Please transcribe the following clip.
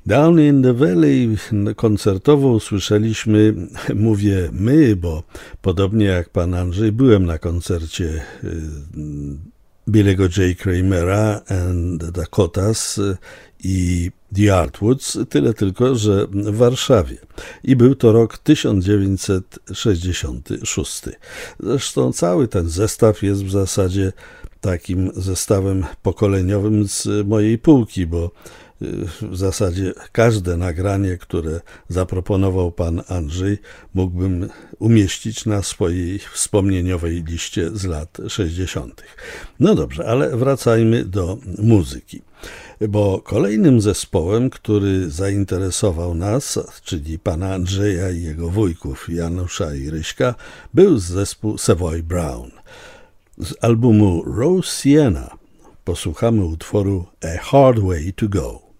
Down in the Valley koncertowo usłyszeliśmy, mówię my, bo podobnie jak pan Andrzej byłem na koncercie Billy'ego J. Kramera and the Dakotas i The Artwoods, tyle tylko, że w Warszawie. I był to rok 1966. Zresztą cały ten zestaw jest w zasadzie takim zestawem pokoleniowym z mojej półki, bo w zasadzie każde nagranie, które zaproponował pan Andrzej, mógłbym umieścić na swojej wspomnieniowej liście z lat 60. No dobrze, ale wracajmy do muzyki. Bo kolejnym zespołem, który zainteresował nas, czyli pana Andrzeja i jego wujków Janusza i Ryśka, był zespół Savoy Brown. Z albumu Rose Sienna posłuchamy utworu A Hard Way to Go.